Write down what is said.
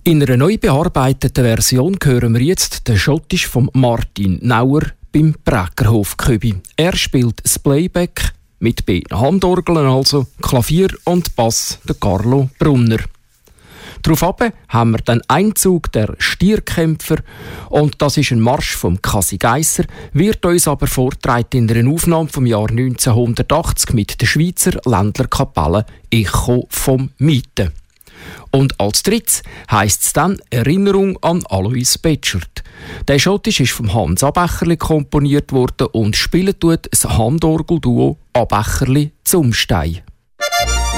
In einer neu bearbeiteten Version hören wir jetzt den Schottisch von Martin Nauer beim Bräckerhof Köbi. Er spielt das Playback mit beiden Handorgeln, also Klavier und Bass, der Carlo Brunner. Daraufhin haben wir den Einzug der Stierkämpfer und das ist ein Marsch vom Kasi Geisser, wird uns aber vorgetragen in einer Aufnahme vom Jahr 1980 mit der Schweizer Ländlerkapelle Echo vom Mieten. Und als drittes heisst es dann Erinnerung an Alois Betschert. Der Schottisch ist vom Hans Abecherli komponiert worden und spielt das Handorgelduo Abecherli Zumstein.